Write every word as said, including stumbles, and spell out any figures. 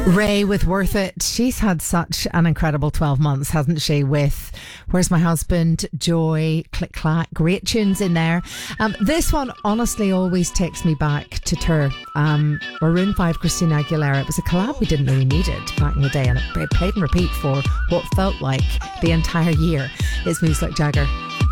Ray with Worth It. She's had such an incredible twelve months, hasn't she? With Where's My Husband, Joy, Click Clack, great tunes in there. Um, this one honestly always takes me back to Tour. Um, Maroon five, Christina Aguilera. It was a collab we didn't know we needed back in the day, and it played and repeat for what felt like the entire year. It's Moves Like Jagger.